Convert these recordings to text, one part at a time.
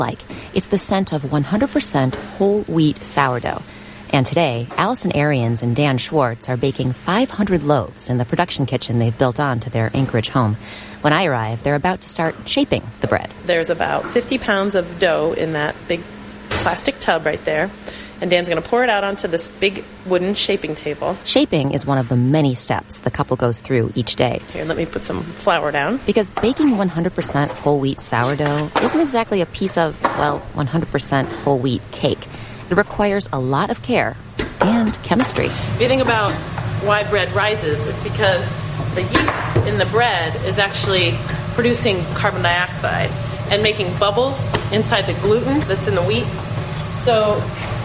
like. It's the scent of 100% whole wheat sourdough. And today, Allison Arians and Dan Schwartz are baking 500 loaves in the production kitchen they've built onto their Anchorage home. When I arrive, they're about to start shaping the bread. There's about 50 pounds of dough in that big plastic tub right there. And Dan's going to pour it out onto this big wooden shaping table. Shaping is one of the many steps the couple goes through each day. Here, let me put some flour down. Because baking 100% whole wheat sourdough isn't exactly a piece of, 100% whole wheat cake. It requires a lot of care and chemistry. If you think about why bread rises, it's because the yeast in the bread is actually producing carbon dioxide and making bubbles inside the gluten that's in the wheat. So,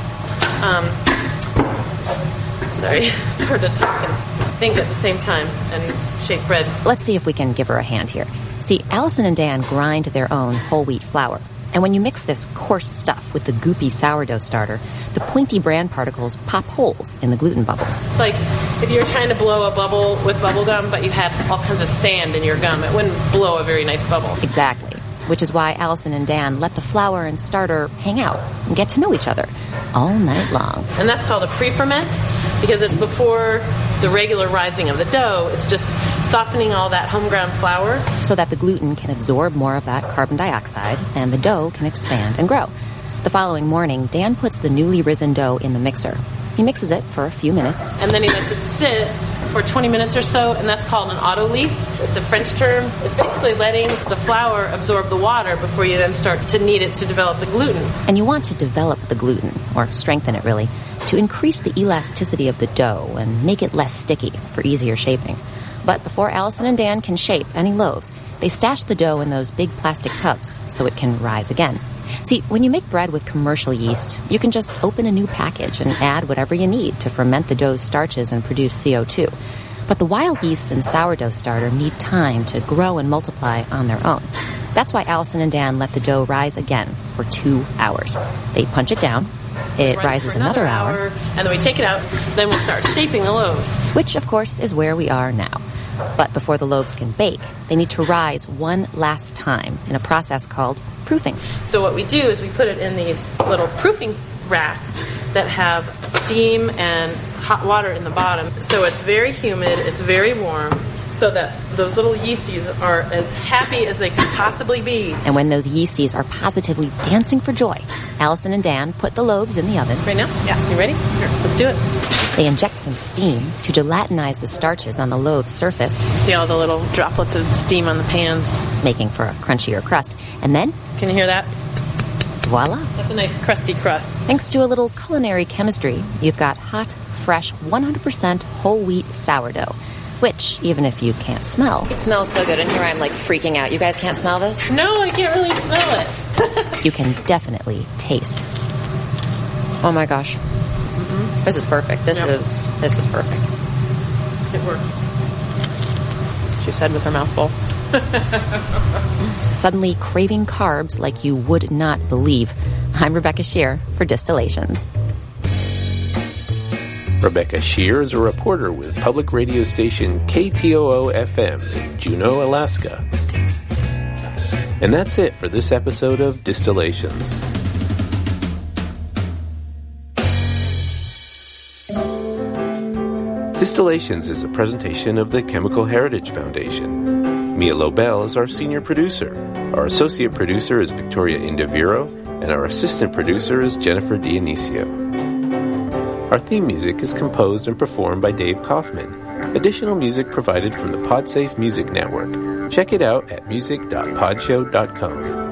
sorry, it's hard to talk and think at the same time and shake bread. Let's see if we can give her a hand here. See, Allison and Dan grind their own whole wheat flour. And when you mix this coarse stuff with the goopy sourdough starter, the pointy bran particles pop holes in the gluten bubbles. It's like if you were trying to blow a bubble with bubble gum, but you had all kinds of sand in your gum. It wouldn't blow a very nice bubble. Exactly. Which is why Allison and Dan let the flour and starter hang out and get to know each other all night long. And that's called a pre-ferment because it's before the regular rising of the dough. It's just softening all that home ground flour. So that the gluten can absorb more of that carbon dioxide and the dough can expand and grow. The following morning, Dan puts the newly risen dough in the mixer. He mixes it for a few minutes. And then he lets it sit for 20 minutes or so, and that's called an autolyse. It's a French term. It's basically letting the flour absorb the water before you then start to knead it to develop the gluten. And you want to develop the gluten, or strengthen it really, to increase the elasticity of the dough and make it less sticky for easier shaping. But before Allison and Dan can shape any loaves, they stash the dough in those big plastic tubs so it can rise again. See, when you make bread with commercial yeast, you can just open a new package and add whatever you need to ferment the dough's starches and produce CO2. But the wild yeast in sourdough starter need time to grow and multiply on their own. That's why Allison and Dan let the dough rise again for 2 hours. They punch it down. It rises another hour. And then we take it out. Then we'll start shaping the loaves. Which, of course, is where we are now. But before the loaves can bake, they need to rise one last time in a process called proofing. So what we do is we put it in these little proofing racks that have steam and hot water in the bottom. So it's very humid, it's very warm, so that those little yeasties are as happy as they can possibly be. And when those yeasties are positively dancing for joy, Allison and Dan put the loaves in the oven. Right now? Yeah. You ready? Here, let's do it. They inject some steam to gelatinize the starches on the loave's surface. See all the little droplets of steam on the pans? Making for a crunchier crust. And then... Can you hear that? Voila. That's a nice crusty crust. Thanks to a little culinary chemistry, you've got hot, fresh, 100% whole wheat sourdough. Which, even if you can't smell... It smells so good in here, I'm like freaking out. You guys can't smell this? No, I can't really smell it. You can definitely taste. Oh my gosh. Mm-hmm. This is perfect. This is perfect. It works. She said with her mouth full. Suddenly craving carbs like you would not believe. I'm Rebecca Shear for Distillations. Rebecca Shear is a reporter with public radio station KTOO-FM in Juneau, Alaska. And that's it for this episode of Distillations. Distillations is a presentation of the Chemical Heritage Foundation. Mia Lobel is our senior producer. Our associate producer is Victoria Indaviro, and our assistant producer is Jennifer Dionisio. Our theme music is composed and performed by Dave Kaufman. Additional music provided from the PodSafe Music Network. Check it out at music.podshow.com.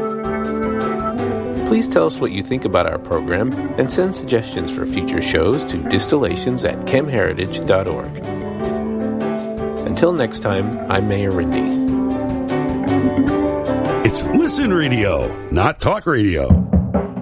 Please tell us what you think about our program and send suggestions for future shows to distillations@chemheritage.org. Until next time, I'm Mayor Rindy. It's Listen Radio, not Talk Radio.